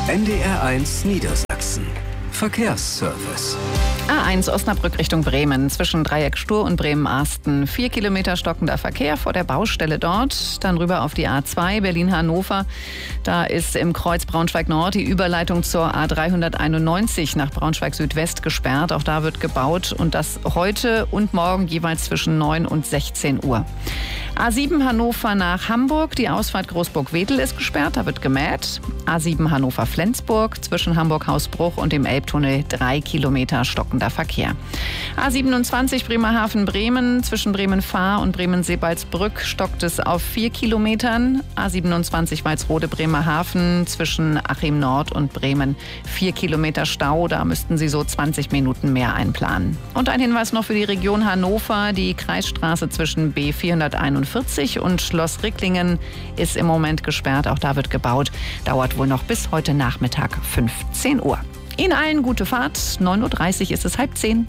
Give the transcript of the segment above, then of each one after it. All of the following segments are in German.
NDR1 Niedersachsen. Verkehrsservice. A1 Osnabrück Richtung Bremen, zwischen Dreieck Stur und Bremen-Arsten. 4 Kilometer stockender Verkehr vor der Baustelle dort. Dann rüber auf die A2 Berlin-Hannover. Da ist im Kreuz Braunschweig-Nord die Überleitung zur A391 nach Braunschweig-Südwest gesperrt. Auch da wird gebaut und das heute und morgen jeweils zwischen 9 und 16 Uhr. A7 Hannover nach Hamburg. Die Ausfahrt Großburg-Wedel ist gesperrt, da wird gemäht. A7 Hannover-Flensburg zwischen Hamburg-Hausbruch und dem Elbtunnel 3 Kilometer stockender Verkehr. A27 Bremerhaven-Bremen zwischen Bremen-Fahr und Bremen-Sebalsbrück stockt es auf 4 Kilometern. A27 Walsrode-Bremerhaven zwischen Achim-Nord und Bremen 4 Kilometer Stau. Da müssten Sie so 20 Minuten mehr einplanen. Und ein Hinweis noch für die Region Hannover. Die Kreisstraße zwischen B441 und Schloss Ricklingen ist im Moment gesperrt. Auch da wird gebaut. Dauert wohl noch bis heute Nachmittag 15 Uhr. Ihnen allen gute Fahrt. 9.30 Uhr ist es 9:30.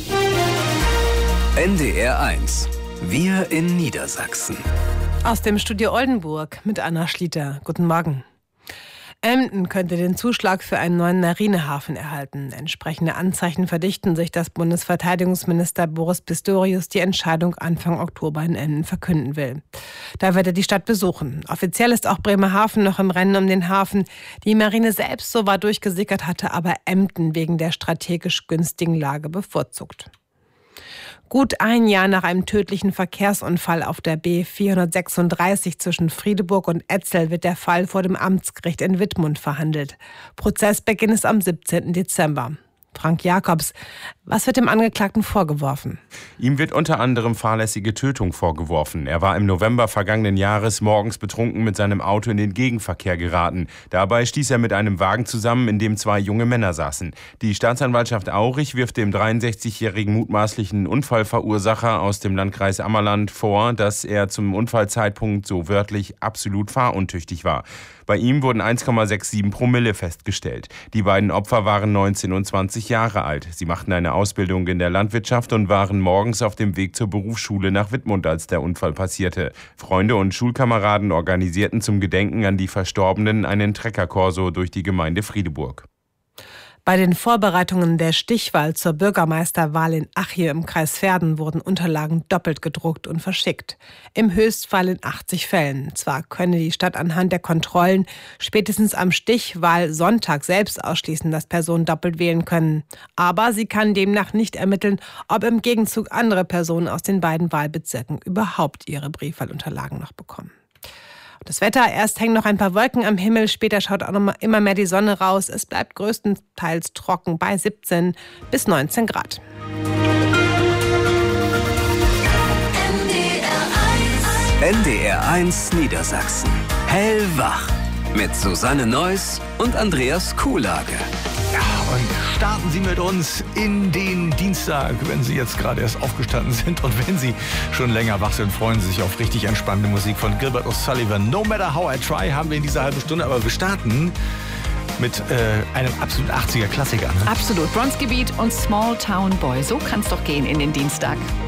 NDR1. Wir in Niedersachsen. Aus dem Studio Oldenburg mit Anna Schlitter. Guten Morgen. Emden könnte den Zuschlag für einen neuen Marinehafen erhalten. Entsprechende Anzeichen verdichten sich, dass Bundesverteidigungsminister Boris Pistorius die Entscheidung Anfang Oktober in Emden verkünden will. Da wird er die Stadt besuchen. Offiziell ist auch Bremerhaven noch im Rennen um den Hafen. Die Marine selbst so war durchgesickert, hatte aber Emden wegen der strategisch günstigen Lage bevorzugt. Gut ein Jahr nach einem tödlichen Verkehrsunfall auf der B436 zwischen Friedeburg und Etzel wird der Fall vor dem Amtsgericht in Wittmund verhandelt. Prozessbeginn ist am 17. Dezember. Frank Jakobs, was wird dem Angeklagten vorgeworfen? Ihm wird unter anderem fahrlässige Tötung vorgeworfen. Er war im November vergangenen Jahres morgens betrunken mit seinem Auto in den Gegenverkehr geraten. Dabei stieß er mit einem Wagen zusammen, in dem 2 junge Männer saßen. Die Staatsanwaltschaft Aurich wirft dem 63-jährigen mutmaßlichen Unfallverursacher aus dem Landkreis Ammerland vor, dass er zum Unfallzeitpunkt so wörtlich absolut fahruntüchtig war. Bei ihm wurden 1,67 Promille festgestellt. Die beiden Opfer waren 19 und 20 Jahre alt. Sie machten eine Ausbildung in der Landwirtschaft und waren morgens auf dem Weg zur Berufsschule nach Wittmund, als der Unfall passierte. Freunde und Schulkameraden organisierten zum Gedenken an die Verstorbenen einen Treckerkorso durch die Gemeinde Friedeburg. Bei den Vorbereitungen der Stichwahl zur Bürgermeisterwahl in Achim im Kreis Verden wurden Unterlagen doppelt gedruckt und verschickt. Im Höchstfall in 80 Fällen. Zwar könne die Stadt anhand der Kontrollen spätestens am Stichwahlsonntag selbst ausschließen, dass Personen doppelt wählen können. Aber sie kann demnach nicht ermitteln, ob im Gegenzug andere Personen aus den beiden Wahlbezirken überhaupt ihre Briefwahlunterlagen noch bekommen. Das Wetter, erst hängen noch ein paar Wolken am Himmel, später schaut auch noch immer mehr die Sonne raus. Es bleibt größtenteils trocken bei 17 bis 19 Grad. NDR1 Niedersachsen. Hellwach. Mit Susanne Neuss und Andreas Kuhlage. Ja, und starten Sie mit uns in den Dienstag, wenn Sie jetzt gerade erst aufgestanden sind. Und wenn Sie schon länger wach sind, freuen Sie sich auf richtig entspannende Musik von Gilbert O'Sullivan. No Matter How I Try haben wir in dieser halben Stunde. Aber wir starten mit einem absolut 80er-Klassiker. Ne? Absolut. Bronski Beat und Small Town Boy. So kann's doch gehen in den Dienstag.